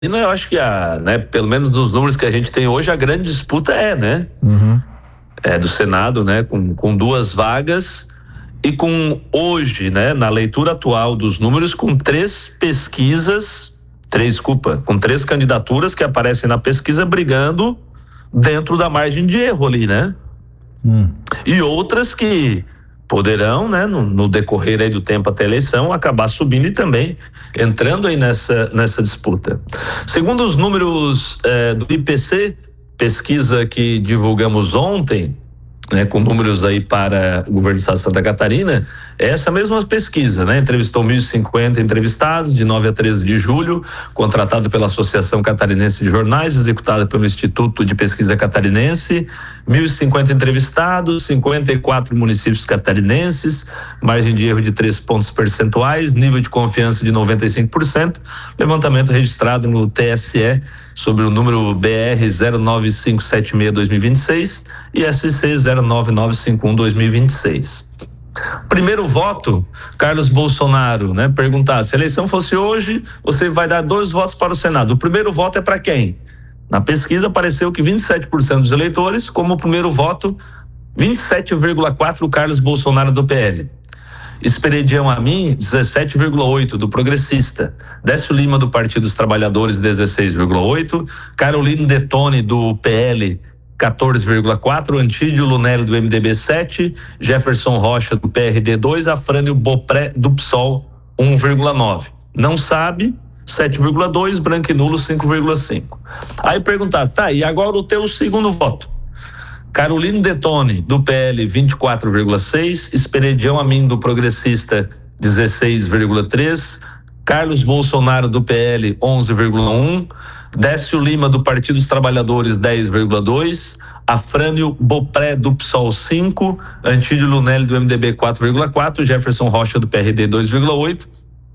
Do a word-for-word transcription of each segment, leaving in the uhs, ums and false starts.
eu acho que a, né, pelo menos dos números que a gente tem hoje, a grande disputa é, né? Uhum. É do Senado, né? Com, com duas vagas e com hoje, né? Na leitura atual dos números, com três pesquisas, três, desculpa, com três candidaturas que aparecem na pesquisa brigando dentro da margem de erro ali, né? Hum. E outras que poderão, né, no, no decorrer aí do tempo até a eleição, acabar subindo e também entrando aí nessa, nessa disputa. Segundo os números eh, do I P C, pesquisa que divulgamos ontem, né, com números aí para o governo do estado de Santa Catarina, é essa mesma pesquisa, né? Entrevistou mil e cinquenta entrevistados de nove a treze de julho, contratado pela Associação Catarinense de Jornais, executada pelo Instituto de Pesquisa Catarinense, mil e cinquenta entrevistados, cinquenta e quatro municípios catarinenses, margem de erro de três pontos percentuais, nível de confiança de noventa e cinco por cento, levantamento registrado no T S E sobre o número B R zero nove cinco sete seis dois mil e vinte e seis e S C zero nove nove cinco um dois mil e vinte e seis. Primeiro voto, Carlos Bolsonaro, né? Perguntar, se a eleição fosse hoje, você vai dar dois votos para o Senado. O primeiro voto é para quem? Na pesquisa apareceu que vinte e sete por cento dos eleitores, como o primeiro voto, vinte e sete vírgula quatro por cento Carlos Bolsonaro do P L. Esperidião Amin, dezessete vírgula oito do Progressista. Décio Lima do Partido dos Trabalhadores, dezesseis vírgula oito. Carolina Detone do P L, quatorze vírgula quatro. Antídio Lunelli do M D B, sete. Jefferson Rocha do P R D, dois. Afrânio Bopré do P SOL, um vírgula nove. Não sabe, sete vírgula dois. Branco e nulo, cinco vírgula cinco. Aí perguntar, tá, e agora o teu segundo voto? Carolina Detone, do P L, vinte e quatro vírgula seis, Esperidião Amin, do Progressista, dezesseis vírgula três, Carlos Bolsonaro, do P L, onze vírgula um, Décio Lima, do Partido dos Trabalhadores, dez vírgula dois, Afrânio Bopré, do P SOL, cinco, Antídio Lunelli, do M D B, quatro vírgula quatro, Jefferson Rocha, do P R D, dois vírgula oito.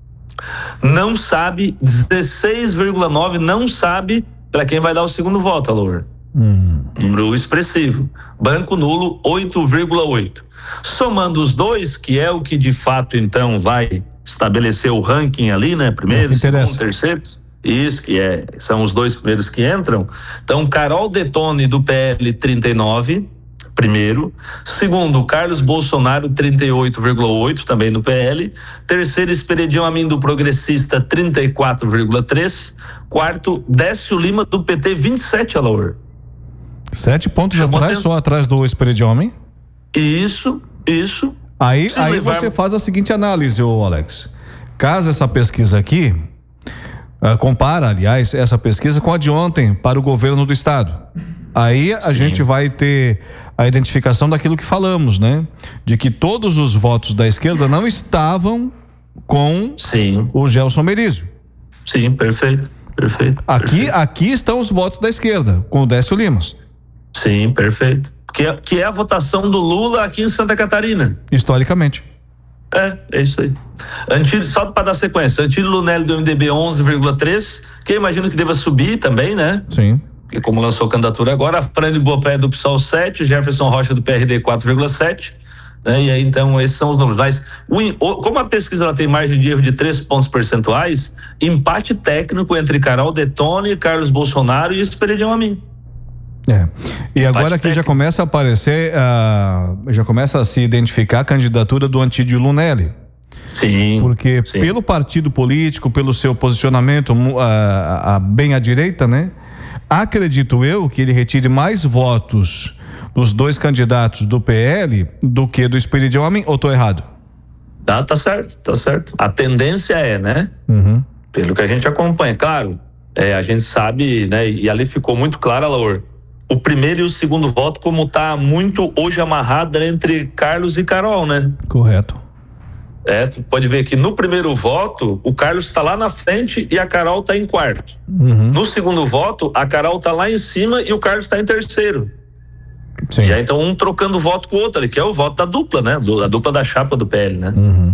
Não sabe, dezesseis vírgula nove, não sabe para quem vai dar o segundo voto, Alor. Hum. Número expressivo. Branco nulo, oito vírgula oito. Somando os dois, que é o que de fato então vai estabelecer o ranking ali, né? Primeiro, segundo, terceiro. Isso, que é, são os dois primeiros que entram. Então, Carol Detone do P L, trinta e nove, primeiro. Segundo, Carlos Bolsonaro, trinta e oito vírgula oito, também do P L. Terceiro, Esperidião Amin do Progressista, trinta e quatro vírgula três. Quarto, Décio Lima do P T, vinte e sete, Alaor. Sete pontos atrás, tendo... só atrás do Esperidião Amin? Isso, isso. Aí, aí levar... você faz a seguinte análise, ô Alex. Caso essa pesquisa aqui, uh, compara, aliás, essa pesquisa com a de ontem para o governo do estado. Aí a Sim. gente vai ter a identificação daquilo que falamos, né? De que todos os votos da esquerda não estavam com Sim. o Gelson Merizio. Sim, perfeito, perfeito. Aqui, perfeito. aqui estão os votos da esquerda, com o Décio Lima. Sim, perfeito. Que é, que é a votação do Lula aqui em Santa Catarina. Historicamente. É, é isso aí. Antílio, só para dar sequência, Antílio Lunelli do M D B, onze vírgula três, que eu imagino que deva subir também, né? Sim. Porque como lançou candidatura agora, Afrânio Bopré do P SOL, sete, Jefferson Rocha do P R D, quatro vírgula sete, né? E aí então esses são os números. Mas o, como a pesquisa ela tem margem de erro de três pontos percentuais, empate técnico entre Carol Detone, Carlos Bolsonaro e Esperidião Amin. É. E agora aqui já começa a aparecer, uh, já começa a se identificar a candidatura do Antídio Lunelli. Sim. Porque sim. pelo partido político, pelo seu posicionamento uh, uh, bem à direita, né? Acredito eu que ele retire mais votos dos dois candidatos do P L do que do Esperidião Amin, ou tô errado? Tá, tá certo, tá certo. A tendência é, né? Uhum. Pelo que a gente acompanha. Claro, é, a gente sabe, né? E ali ficou muito claro, Laur, o primeiro e o segundo voto, como tá muito hoje amarrado entre Carlos e Carol, né? Correto. É, tu pode ver que no primeiro voto, o Carlos está lá na frente e a Carol tá em quarto. Uhum. No segundo voto, a Carol tá lá em cima e o Carlos está em terceiro. Sim. E aí então um trocando voto com o outro, ali, que é o voto da dupla, né? Do, a dupla da chapa do P L, né? Uhum.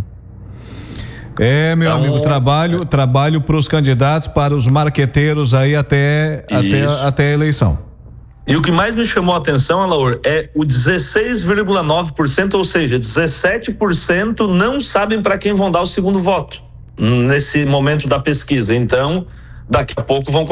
É, meu então, amigo, trabalho, é. trabalho para os candidatos, para os marqueteiros aí até, até, até a eleição. E o que mais me chamou a atenção, Alaor, é o dezesseis vírgula nove por cento, ou seja, dezessete por cento não sabem para quem vão dar o segundo voto nesse momento da pesquisa. Então, daqui a pouco vão